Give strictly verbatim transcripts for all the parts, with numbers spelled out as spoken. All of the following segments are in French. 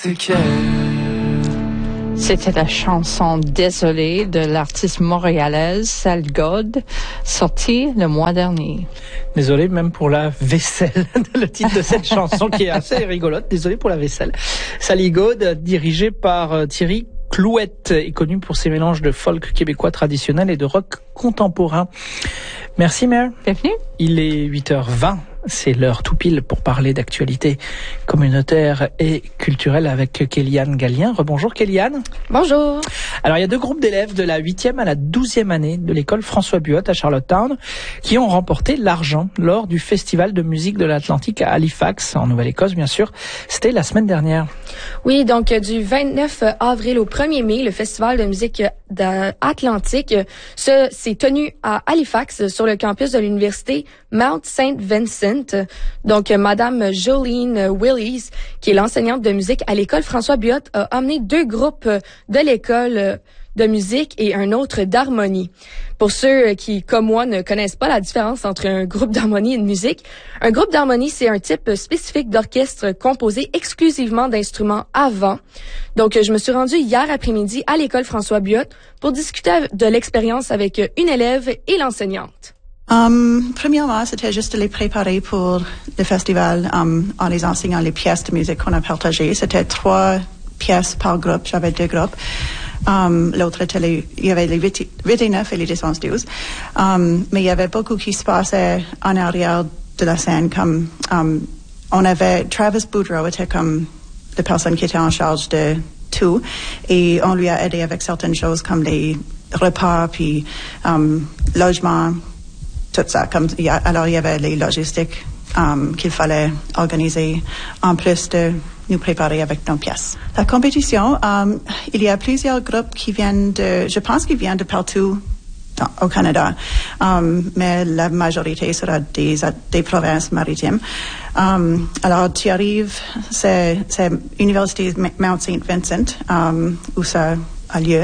C'était la chanson Désolé de l'artiste montréalaise Sally God, sortie le mois dernier. Désolé même pour la vaisselle, le titre de cette chanson qui est assez rigolote. Désolé pour la vaisselle. Sally God, dirigée par Thierry Clouette, est connue pour ses mélanges de folk québécois traditionnel et de rock contemporain. Merci Mère. Bienvenue. Il est huit heures vingt. C'est l'heure tout pile pour parler d'actualité communautaire et culturelle avec Kéliane Gallien. Rebonjour Kéliane. Bonjour. Alors il y a deux groupes d'élèves de la huitième à la douzième année de l'école François Buot à Charlottetown qui ont remporté l'argent lors du Festival de musique de l'Atlantique à Halifax, en Nouvelle-Écosse bien sûr. C'était la semaine dernière. Oui, donc du vingt-neuf avril au premier mai, le Festival de musique d'Atlantique se, s'est tenu à Halifax sur le campus de l'université Mount Saint Vincent. Donc, Madame Jolene Willis, qui est l'enseignante de musique à l'école François Buot, a amené deux groupes de l'école de musique et un autre d'harmonie. Pour ceux qui, comme moi, ne connaissent pas la différence entre un groupe d'harmonie et de musique, un groupe d'harmonie, c'est un type spécifique d'orchestre composé exclusivement d'instruments à vent. Donc, je me suis rendue hier après-midi à l'école François Buot pour discuter de l'expérience avec une élève et l'enseignante. Um, premièrement, c'était juste de les préparer pour le festival um, en les enseignant les pièces de musique qu'on a partagées. C'était trois pièces par groupe. J'avais deux groupes. Um, l'autre était les, il y avait les huit et neuf et les dix, onze, douze. Um, mais il y avait beaucoup qui se passait en arrière de la scène, comme um, on avait Travis Boudreau était comme la personne qui était en charge de tout et on lui a aidé avec certaines choses comme les repas puis um, logement, tout ça. Comme il y a, alors il y avait les logistiques um, qu'il fallait organiser en plus de nous préparer avec nos pièces. La compétition, um, il y a plusieurs groupes qui viennent de, je pense qu'ils viennent de partout dans, au Canada, um, mais la majorité sera des, des provinces maritimes. Um, alors tu arrives, c'est, c'est l'université Mount Saint Vincent um, où ça a lieu.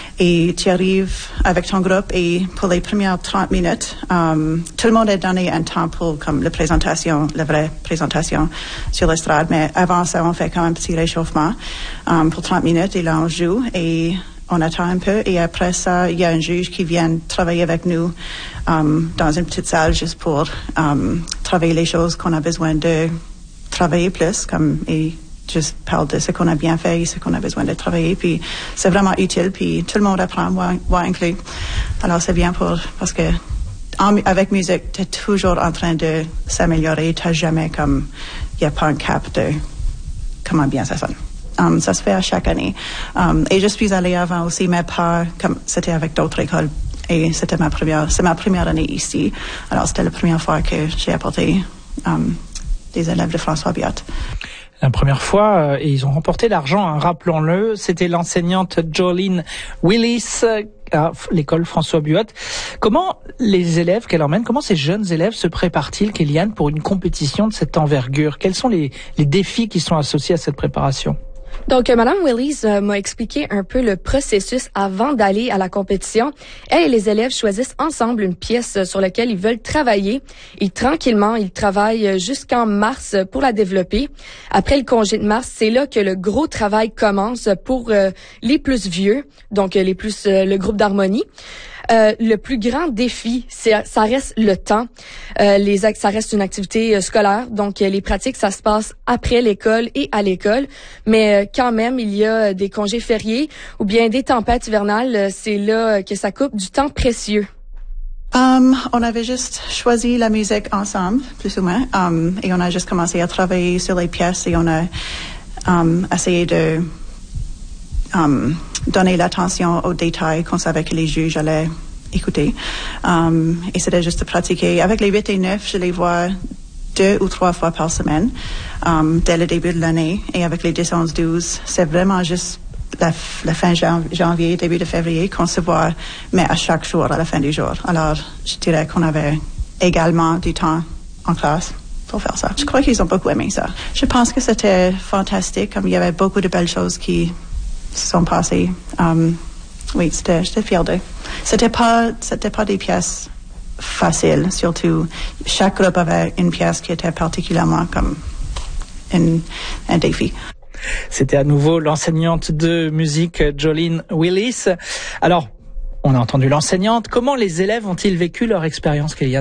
Et tu arrives avec ton groupe et pour les premières trente minutes, um, tout le monde est donné un temps pour comme la présentation, la vraie présentation sur l'estrade. Mais avant ça, on fait quand même un petit réchauffement um, pour trente minutes et là on joue et on attend un peu. Et après ça, il y a un juge qui vient travailler avec nous um, dans une petite salle juste pour um, travailler les choses qu'on a besoin de travailler plus comme et juste parle de ce qu'on a bien fait et ce qu'on a besoin de travailler. Puis c'est vraiment utile. Puis tout le monde apprend, moi, moi inclus. Alors c'est bien pour parce que en, avec musique, t'es toujours en train de s'améliorer. T'as jamais comme il y a pas un cap de comment bien ça sonne. Um, ça se fait à chaque année. Um, et je suis allée avant aussi, mais pas comme c'était avec d'autres écoles. Et c'était ma première, c'est ma première année ici. Alors c'était la première fois que j'ai apporté um, des élèves de François Buot. La première fois, euh, et ils ont remporté l'argent, hein, rappelons-le, c'était l'enseignante Jolene Willis à l'école François Buot. Comment les élèves qu'elle emmène, comment ces jeunes élèves se préparent-ils, Kéliane, pour une compétition de cette envergure? Quels sont les, les défis qui sont associés à cette préparation? Donc, euh, Madame Willis euh, m'a expliqué un peu le processus avant d'aller à la compétition. Elle et les élèves choisissent ensemble une pièce sur laquelle ils veulent travailler. Et tranquillement, ils travaillent jusqu'en mars pour la développer. Après le congé de mars, c'est là que le gros travail commence pour euh, les plus vieux, donc euh, les plus euh, le groupe d'harmonie. Euh, le plus grand défi, c'est, ça reste le temps. Euh, les, ça reste une activité euh, scolaire, donc euh, les pratiques, ça se passe après l'école et à l'école. Mais euh, quand même, il y a des congés fériés ou bien des tempêtes hivernales. Euh, c'est là que ça coupe du temps précieux. Um, on avait juste choisi la musique ensemble, plus ou moins, um, et on a juste commencé à travailler sur les pièces et on a um, essayé de Um, donner l'attention aux détails qu'on savait que les juges allaient écouter. Um, et c'était juste de pratiquer. Avec les huit et neuf, je les vois deux ou trois fois par semaine um, dès le début de l'année. Et avec les dix, onze, douze, c'est vraiment juste la, la fin janvier, début de février qu'on se voit, mais à chaque jour, à la fin du jour. Alors, je dirais qu'on avait également du temps en classe pour faire ça. Je crois qu'ils ont beaucoup aimé ça. Je pense que c'était fantastique, comme il y avait beaucoup de belles choses qui sont passées. Um, oui, c'était, j'étais fière d'eux. C'était pas, c'était pas des pièces faciles, surtout. Chaque groupe avait une pièce qui était particulièrement comme une, un défi. C'était à nouveau l'enseignante de musique Jolene Willis. Alors, on a entendu l'enseignante. Comment les élèves ont-ils vécu leur expérience, Kéliane ?